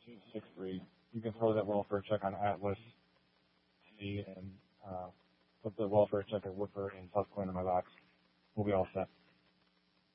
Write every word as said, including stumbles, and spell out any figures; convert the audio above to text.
two six three. You can throw that welfare check on Atlas T and uh, put the welfare check at Woofer and Tuskcoin in my box. We'll be all set.